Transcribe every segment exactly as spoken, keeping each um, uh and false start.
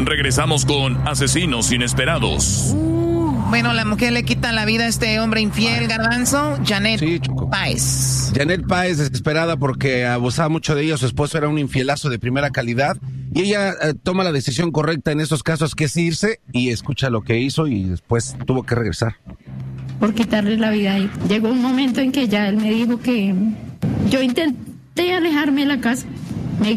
Regresamos con Asesinos Inesperados. Bueno, la mujer le quita la vida a este hombre infiel, Garbanzo. Janet sí, Páez. Janet Páez, desesperada porque abusaba mucho de ella. Su esposo era un infielazo de primera calidad. Y ella eh, toma la decisión correcta en estos casos, que es irse, y escucha lo que hizo y después tuvo que regresar. Por quitarle la vida. Y llegó un momento en que ya él me dijo que yo intenté alejarme de la casa. Me,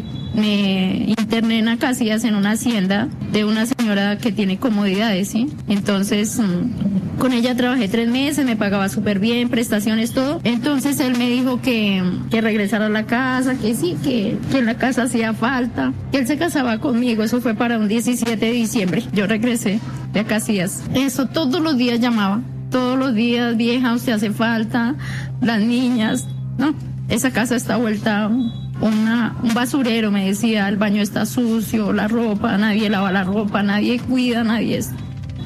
me interné en Acacias, en una hacienda de una señora que tiene comodidades, ¿sí? Entonces, mmm, con ella trabajé tres meses, me pagaba súper bien, prestaciones, todo. Entonces él me dijo que, que regresara a la casa, que sí, que, que en la casa hacía falta, que él se casaba conmigo. Eso fue para un diecisiete de diciembre. Yo regresé de Acacias. Eso todos los días llamaba. Todos los días, vieja, usted hace falta, las niñas, ¿no? Esa casa está vuelta una, un basurero, me decía, el baño está sucio, la ropa, nadie lava la ropa, nadie cuida, nadie es.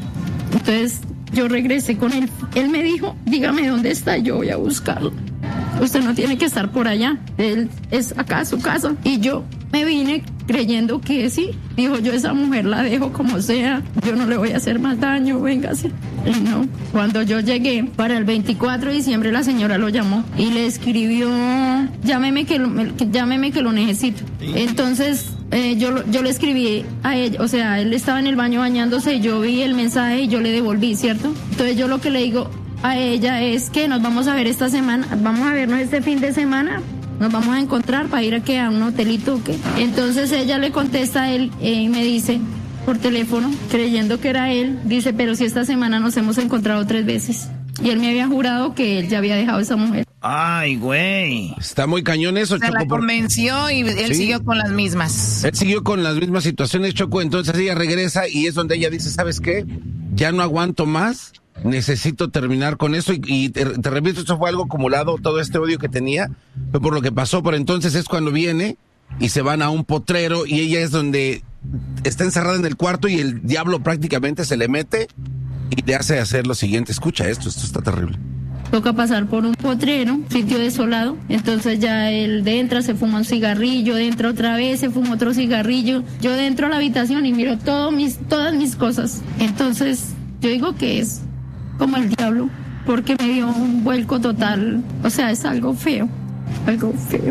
Entonces yo regresé con él, él me dijo, dígame dónde está, yo voy a buscarlo. Usted no tiene que estar por allá, él es acá su casa. Y yo me vine creyendo que sí, dijo, yo esa mujer la dejo como sea, yo no le voy a hacer más daño, véngase. Y no, cuando yo llegué para el veinticuatro de diciembre la señora lo llamó y le escribió, llámeme que lo, llámeme que lo necesito. Entonces eh, yo, yo le escribí a ella, o sea, él estaba en el baño bañándose y yo vi el mensaje y yo le devolví, ¿cierto? Entonces yo lo que le digo a ella es que nos vamos a ver esta semana, vamos a vernos este fin de semana, nos vamos a encontrar para ir a, ¿qué? A un hotelito o qué. Entonces ella le contesta a él eh, y me dice por teléfono, creyendo que era él, dice, pero si esta semana nos hemos encontrado tres veces. Y él me había jurado que él ya había dejado a esa mujer. Ay, güey. Está muy cañón eso, Se Choco. la convenció y él ¿sí? siguió con las mismas. Él siguió con las mismas situaciones, Choco. Entonces ella regresa y es donde ella dice, ¿sabes qué? Ya no aguanto más. Necesito terminar con eso y, y te, te repito, eso fue algo acumulado, todo este odio que tenía, fue por lo que pasó, pero entonces es cuando viene y se van a un potrero y ella es donde está encerrada en el cuarto y el diablo prácticamente se le mete y le hace hacer lo siguiente. Escucha esto, esto está terrible. Toca pasar por un potrero, sitio desolado, entonces ya él entra, se fuma un cigarrillo, entra otra vez, se fuma otro cigarrillo, yo dentro a la habitación y miro todo mis, todas mis cosas, entonces yo digo que es como el diablo, porque me dio un vuelco total, o sea, es algo feo, algo feo,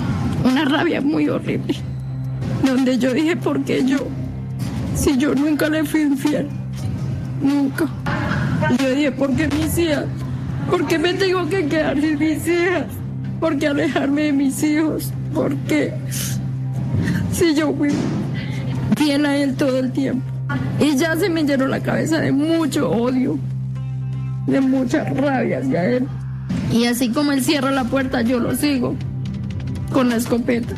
una rabia muy horrible, donde yo dije, ¿por qué yo? Si yo nunca le fui infiel, nunca. Y yo dije, ¿por qué mis hijas? ¿Por qué me tengo que quedar sin mis hijas? ¿Por qué alejarme de mis hijos? ¿Por qué? Si yo fui fiel a él todo el tiempo. Y ya se me llenó la cabeza de mucho odio, de mucha rabia hacia él. Y así como él cierra la puerta, yo lo sigo con la escopeta.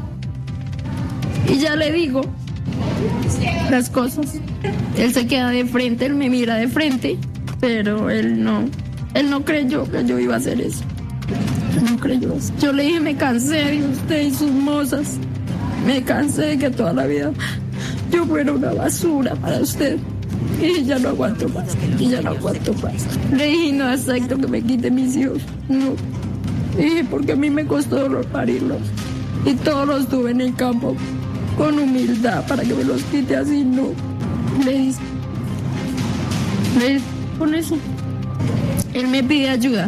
Y ya le digo las cosas. Él se queda de frente, él me mira de frente, pero él no, él no creyó que yo iba a hacer eso. No creyó eso. Yo le dije, me cansé de usted y sus mozas. Me cansé de que toda la vida yo fuera una basura para usted. Y ya no aguanto más, y ya no aguanto más. Le dije, no acepto que me quite mis hijos. No. Dije, porque a mí me costó dolor parirlos. Y todos los tuve en el campo con humildad para que me los quite así, no. Le dice, le dice, con eso. Él me pide ayuda.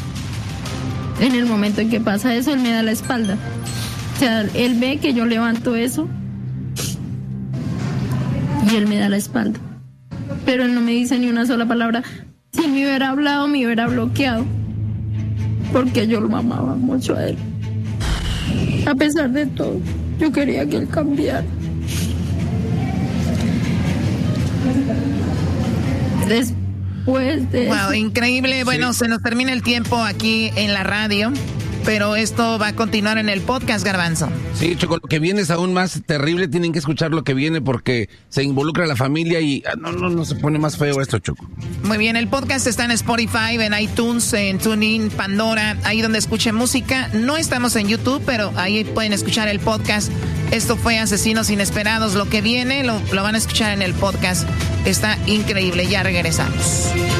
En el momento en que pasa eso, él me da la espalda. O sea, él ve que yo levanto eso y él me da la espalda. Pero él no me dice ni una sola palabra. Si me hubiera hablado, me hubiera bloqueado. Porque yo lo amaba mucho a él. A pesar de todo, yo quería que él cambiara. Después de wow, eso, increíble. Bueno, sí. Se nos termina el tiempo aquí en la radio, pero esto va a continuar en el podcast, Garbanzo. Sí, Choco, lo que viene es aún más terrible. Tienen que escuchar lo que viene porque se involucra la familia y ah, no, no, no se pone más feo esto, Choco. Muy bien, el podcast está en Spotify, en iTunes, en TuneIn, Pandora, ahí donde escuchen música. No estamos en YouTube, pero ahí pueden escuchar el podcast. Esto fue Asesinos Inesperados. Lo que viene lo, lo van a escuchar en el podcast. Está increíble. Ya regresamos.